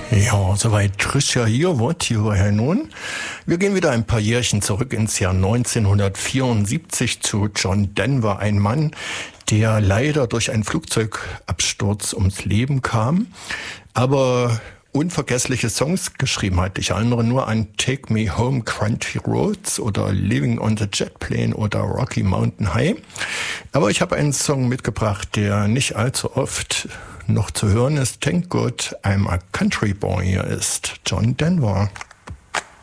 Ja, soweit Trisha Yearwood hierher nun. Wir gehen wieder ein paar Jährchen zurück ins Jahr 1974 zu John Denver, ein Mann, der leider durch einen Flugzeugabsturz ums Leben kam, aber unvergessliche Songs geschrieben hat. Ich erinnere nur an Take Me Home Country Roads oder Living on the Jet Plane oder Rocky Mountain High. Aber ich habe einen Song mitgebracht, der nicht allzu oft noch zu hören ist. Thank God I'm a Country Boy. Hier ist John Denver.